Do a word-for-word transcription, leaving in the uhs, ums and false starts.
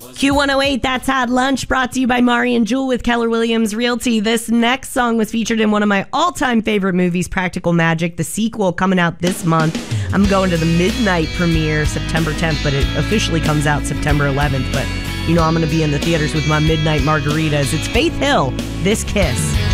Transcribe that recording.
Q one oh eight, That's Had Lunch, brought to you by Mari and Jewel with Keller Williams Realty. This next song was featured in one of my all-time favorite movies, Practical Magic, the sequel coming out this month. I'm going to the midnight premiere September tenth, but it officially comes out September eleventh. But, you know, I'm going to be in the theaters with my midnight margaritas. It's Faith Hill, This Kiss.